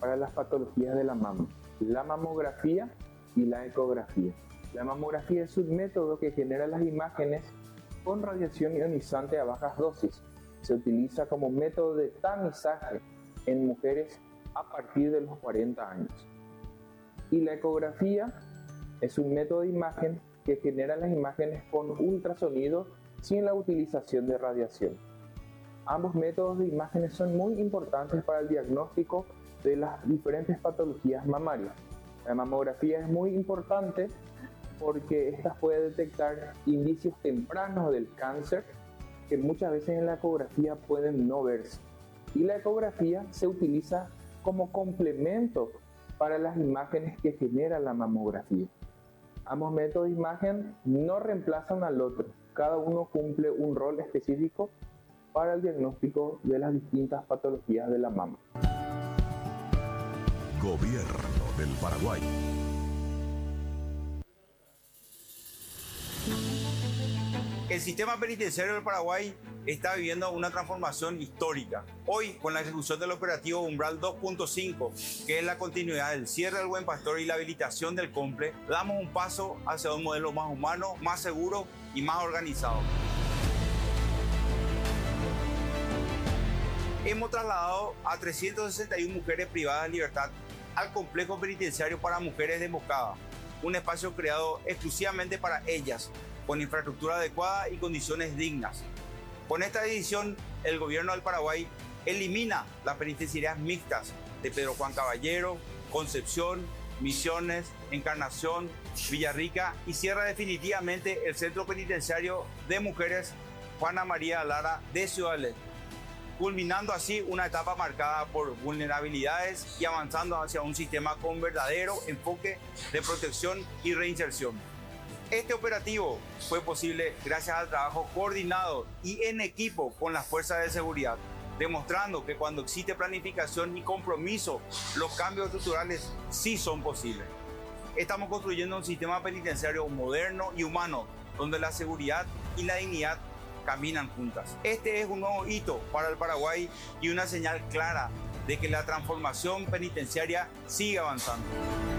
para las patologías de la mama: la mamografía y la ecografía. La mamografía es un método que genera las imágenes con radiación ionizante a bajas dosis. Se utiliza como método de tamizaje en mujeres a partir de los 40 años. Y la ecografía es un método de imagen que genera las imágenes con ultrasonido sin la utilización de radiación. Ambos métodos de imágenes son muy importantes para el diagnóstico de las diferentes patologías mamarias. La mamografía es muy importante porque esta puede detectar indicios tempranos del cáncer que muchas veces en la ecografía pueden no verse. Y la ecografía se utiliza como complemento para las imágenes que genera la mamografía. Ambos métodos de imagen no reemplazan al otro, cada uno cumple un rol específico para el diagnóstico de las distintas patologías de la mama. Gobierno del Paraguay. El sistema penitenciario del Paraguay está viviendo una transformación histórica. Hoy, con la ejecución del operativo Umbral 2.5, que es la continuidad del cierre del Buen Pastor y la habilitación del Comple, damos un paso hacia un modelo más humano, más seguro y más organizado. Hemos trasladado a 361 mujeres privadas de libertad al complejo penitenciario para mujeres de Moncada, un espacio creado exclusivamente para ellas, con infraestructura adecuada y condiciones dignas. Con esta decisión, el gobierno del Paraguay elimina las penitenciarías mixtas de Pedro Juan Caballero, Concepción, Misiones, Encarnación, Villarrica y cierra definitivamente el centro penitenciario de mujeres Juana María Lara de Ciudad del Este, culminando así una etapa marcada por vulnerabilidades y avanzando hacia un sistema con verdadero enfoque de protección y reinserción. Este operativo fue posible gracias al trabajo coordinado y en equipo con las fuerzas de seguridad, demostrando que cuando existe planificación y compromiso, los cambios estructurales sí son posibles. Estamos construyendo un sistema penitenciario moderno y humano, donde la seguridad y la dignidad caminan juntas. Este es un nuevo hito para el Paraguay y una señal clara de que la transformación penitenciaria sigue avanzando.